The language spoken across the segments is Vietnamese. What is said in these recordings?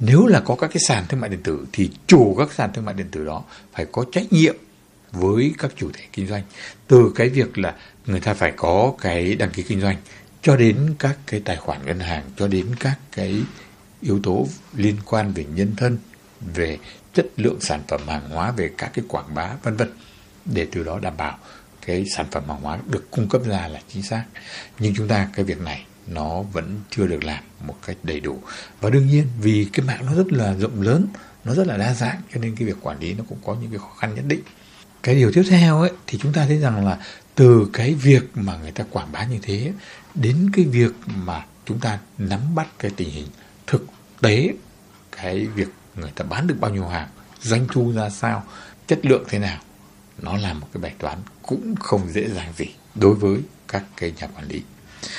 Nếu là có các cái sàn thương mại điện tử thì chủ các sàn thương mại điện tử đó phải có trách nhiệm với các chủ thể kinh doanh, từ cái việc là người ta phải có cái đăng ký kinh doanh, cho đến các cái tài khoản ngân hàng, cho đến các cái yếu tố liên quan về nhân thân, về chất lượng sản phẩm hàng hóa, về các cái quảng bá vân vân, để từ đó đảm bảo cái sản phẩm hàng hóa được cung cấp ra là chính xác. Nhưng chúng ta cái việc này nó vẫn chưa được làm một cách đầy đủ. Và đương nhiên vì cái mạng nó rất là rộng lớn, nó rất là đa dạng, cho nên cái việc quản lý nó cũng có những cái khó khăn nhất định. Cái điều tiếp theo ấy thì chúng ta thấy rằng là từ cái việc mà người ta quảng bá như thế đến cái việc mà chúng ta nắm bắt cái tình hình thực tế, cái việc người ta bán được bao nhiêu hàng, doanh thu ra sao, chất lượng thế nào, nó là một cái bài toán cũng không dễ dàng gì đối với các cái nhà quản lý.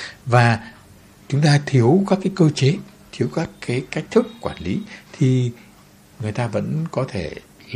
Và chúng ta thiếu các cái cơ chế, thiếu các cái cách thức quản lý thì người ta vẫn có thể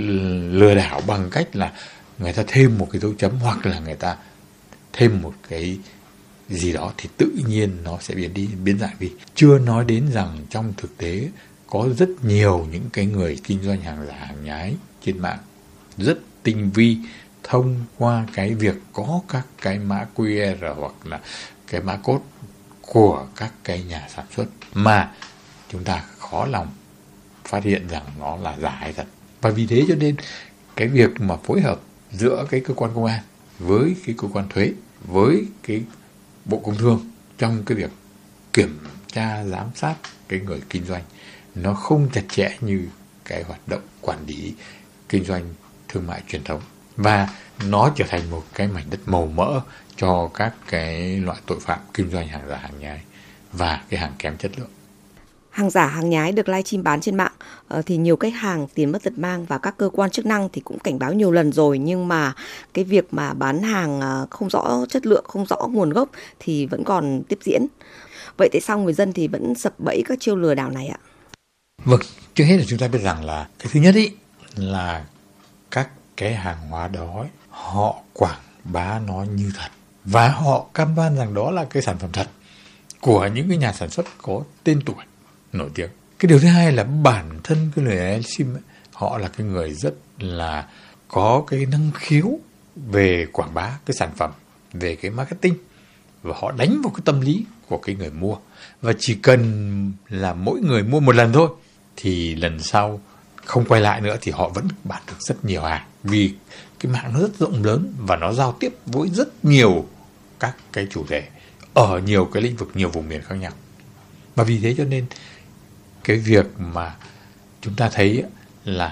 lừa đảo bằng cách là người ta thêm một cái dấu chấm hoặc là người ta thêm một cái gì đó thì tự nhiên nó sẽ biến dạng đi. Chưa nói đến rằng trong thực tế có rất nhiều những cái người kinh doanh hàng giả hàng nhái trên mạng rất tinh vi, thông qua cái việc có các cái mã QR hoặc là cái mã code của các cái nhà sản xuất mà chúng ta khó lòng phát hiện rằng nó là giả hay thật. Và vì thế cho nên cái việc mà phối hợp giữa cái cơ quan công an với cái cơ quan thuế, với cái Bộ Công Thương trong cái việc kiểm tra giám sát cái người kinh doanh nó không chặt chẽ như cái hoạt động quản lý kinh doanh thương mại truyền thống, và nó trở thành một cái mảnh đất màu mỡ cho các cái loại tội phạm kinh doanh hàng giả hàng nhái và cái hàng kém chất lượng. Hàng giả hàng nhái được livestream bán trên mạng thì nhiều khách hàng tiền mất tật mang, và các cơ quan chức năng thì cũng cảnh báo nhiều lần rồi, nhưng mà cái việc mà bán hàng không rõ chất lượng, không rõ nguồn gốc thì vẫn còn tiếp diễn. Vậy tại sao người dân thì vẫn sập bẫy các chiêu lừa đảo này ạ? Vâng, trước hết là chúng ta biết rằng là cái thứ nhất ý là các cái hàng hóa đó họ quảng bá nó như thật và họ cam đoan rằng đó là cái sản phẩm thật của những cái nhà sản xuất có tên tuổi nổi tiếng. Cái điều thứ hai là bản thân cái người livestream họ là cái người rất là có cái năng khiếu về quảng bá cái sản phẩm, về cái marketing, và họ đánh vào cái tâm lý của cái người mua, và chỉ cần là mỗi người mua một lần thôi thì lần sau không quay lại nữa thì họ vẫn bán được rất nhiều hàng, vì cái mạng nó rất rộng lớn và nó giao tiếp với rất nhiều các cái chủ thể ở nhiều cái lĩnh vực, nhiều vùng miền khác nhau. Và vì thế cho nên cái việc mà chúng ta thấy là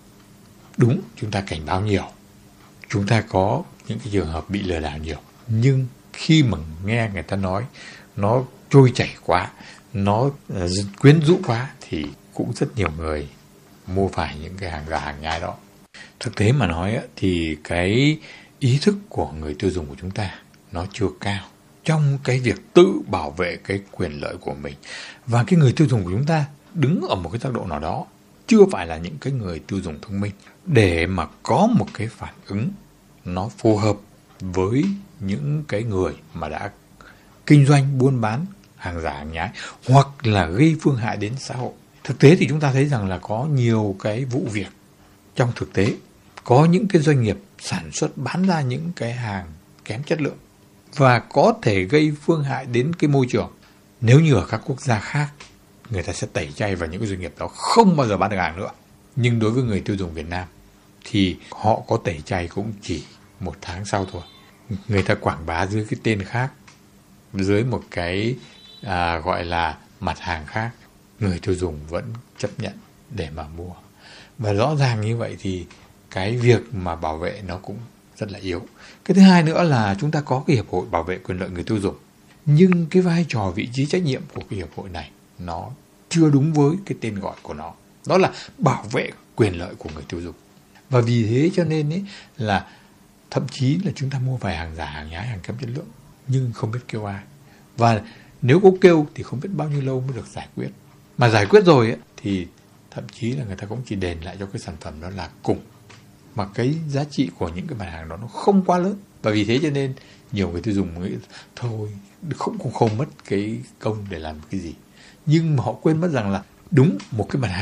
đúng, chúng ta cảnh báo nhiều, chúng ta có những cái trường hợp bị lừa đảo nhiều, nhưng khi mà nghe người ta nói nó trôi chảy quá, nó quyến rũ quá thì cũng rất nhiều người mua phải những cái hàng giả hàng nhái đó. Thực tế mà nói thì cái ý thức của người tiêu dùng của chúng ta nó chưa cao trong cái việc tự bảo vệ cái quyền lợi của mình. Và cái người tiêu dùng của chúng ta đứng ở một cái tác độ nào đó chưa phải là những cái người tiêu dùng thông minh để mà có một cái phản ứng nó phù hợp với những cái người mà đã kinh doanh buôn bán hàng giả hàng nhái hoặc là gây phương hại đến xã hội. Thực tế thì chúng ta thấy rằng là có nhiều cái vụ việc trong thực tế, có những cái doanh nghiệp sản xuất bán ra những cái hàng kém chất lượng và có thể gây phương hại đến cái môi trường. Nếu như ở các quốc gia khác, người ta sẽ tẩy chay và những cái doanh nghiệp đó không bao giờ bán được hàng nữa. Nhưng đối với người tiêu dùng Việt Nam thì họ có tẩy chay cũng chỉ 1 tháng sau thôi. Người ta quảng bá dưới cái tên khác, dưới một cái gọi là mặt hàng khác, người tiêu dùng vẫn chấp nhận để mà mua. Và rõ ràng như vậy thì cái việc mà bảo vệ nó cũng rất là yếu. Cái thứ hai nữa là chúng ta có cái Hiệp hội Bảo vệ quyền lợi người tiêu dùng, nhưng cái vai trò, vị trí, trách nhiệm của cái hiệp hội này nó chưa đúng với cái tên gọi của nó. Đó là bảo vệ quyền lợi của người tiêu dùng. Và vì thế cho nên ấy là thậm chí là chúng ta mua phải hàng giả, hàng nhái, hàng kém chất lượng nhưng không biết kêu ai. Và nếu có kêu thì không biết bao nhiêu lâu mới được giải quyết. Mà giải quyết rồi ấy, thì thậm chí là người ta cũng chỉ đền lại cho cái sản phẩm đó là cùng, mà cái giá trị của những cái mặt hàng đó nó không quá lớn. Và vì thế cho nên nhiều người tiêu dùng nghĩ thôi không mất cái công để làm cái gì. Nhưng mà họ quên mất rằng là đúng một cái mặt hàng